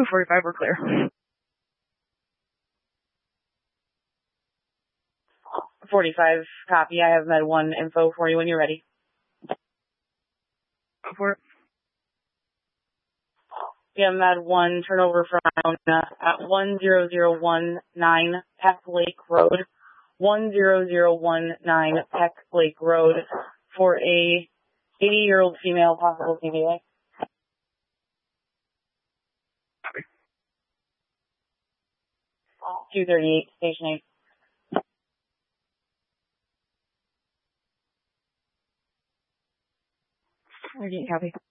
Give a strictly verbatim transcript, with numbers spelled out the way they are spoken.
two forty-five, we're clear. forty-five, copy. I have Med one info for you when you're ready. Go for it. Yeah, Med one, turnover from uh, at one zero zero one nine Peck Lake Road. one zero zero one nine Peck Lake Road for a eighty-year-old female, possible T B A. two thirty-eight, station eight. thirty-eight, copy.